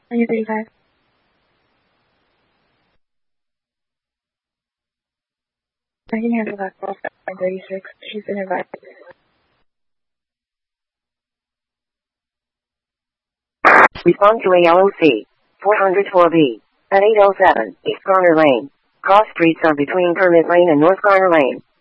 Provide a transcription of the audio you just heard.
935. I can handle that call. 936. She's been advised. Respond to ALOC 404B at 807 East Garner Lane. Cross streets are between Kermit Lane and North Garner Lane.